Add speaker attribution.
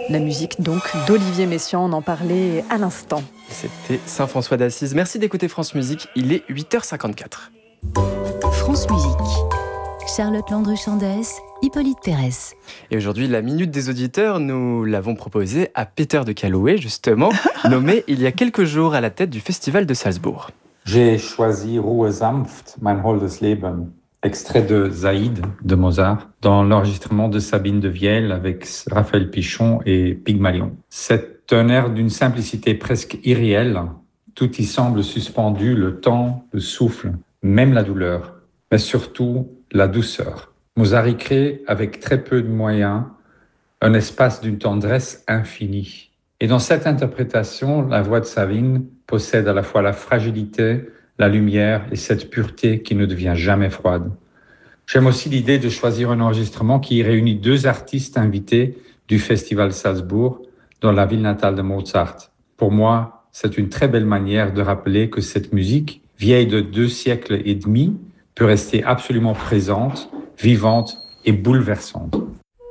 Speaker 1: La musique donc d'Olivier Messiaen, on en parlait à l'instant.
Speaker 2: C'était Saint François d'Assise. Merci d'écouter France Musique, il est 8h54.
Speaker 3: France Musique. Charlotte Landru-Chandès, Hippolyte Pérez.
Speaker 2: Et aujourd'hui, la Minute des Auditeurs, nous l'avons proposée à Peter de Calouet, justement, nommé il y a quelques jours à la tête du Festival de Salzbourg.
Speaker 4: J'ai choisi Ruhe sanft, mein holdes Leben, extrait de Zaïd de Mozart, dans l'enregistrement de Sabine de Vielle avec Raphaël Pichon et Pygmalion. C'est un air d'une simplicité presque irréelle. Tout y semble suspendu, le temps, le souffle, même la douleur, mais surtout la douceur. Mozart y crée, avec très peu de moyens, un espace d'une tendresse infinie. Et dans cette interprétation, la voix de Sabine possède à la fois la fragilité, la lumière et cette pureté qui ne devient jamais froide. J'aime aussi l'idée de choisir un enregistrement qui réunit deux artistes invités du Festival Salzbourg dans la ville natale de Mozart. Pour moi, c'est une très belle manière de rappeler que cette musique, vieille de 2 siècles et demi, peut rester absolument présente, vivante et bouleversante.